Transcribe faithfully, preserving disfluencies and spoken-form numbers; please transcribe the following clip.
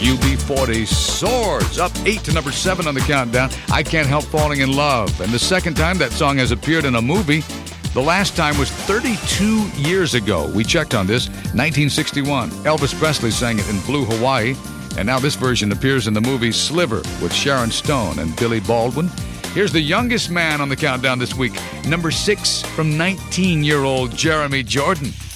U B forty soars up eight to number seven on the countdown. I Can't Help Falling in Love. And the second time that song has appeared in a movie, the last time was thirty-two years ago. We checked on this, nineteen sixty-one. Elvis Presley sang it in Blue Hawaii. And now this version appears in the movie Sliver with Sharon Stone and Billy Baldwin. Here's the youngest man on the countdown this week, number six from nineteen-year-old Jeremy Jordan.